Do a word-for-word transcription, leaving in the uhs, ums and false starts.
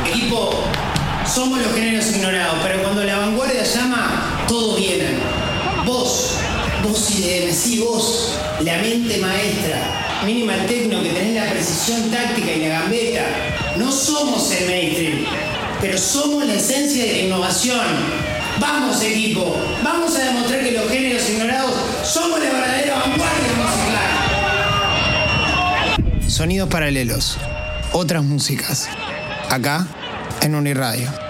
Equipo, somos los géneros ignorados, pero cuando la vanguardia llama, todos vienen. Vos, vos y de sí, vos, la mente maestra, Minimal Techno, que tenés la precisión táctica y la gambeta. No somos el mainstream, pero somos la esencia de la innovación. Vamos, equipo, vamos a demostrar que los géneros ignorados somos la verdadera vanguardia musical. Sonidos paralelos, otras músicas, acá en Uniradio.